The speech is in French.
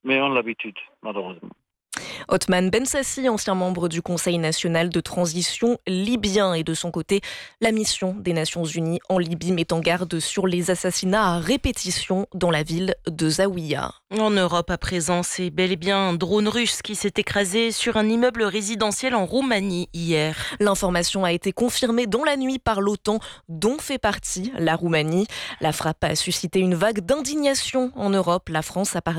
mais on a l'habitude, malheureusement. Othman Ben Sassi, ancien membre du Conseil national de transition libyen. Et de son côté, la mission des Nations Unies en Libye met en garde sur les assassinats à répétition dans la ville de Zawiya. En Europe, à présent, c'est bel et bien un drone russe qui s'est écrasé sur un immeuble résidentiel en Roumanie hier. L'information a été confirmée dans la nuit par l'OTAN, dont fait partie la Roumanie. La frappe a suscité une vague d'indignation en Europe. La France a par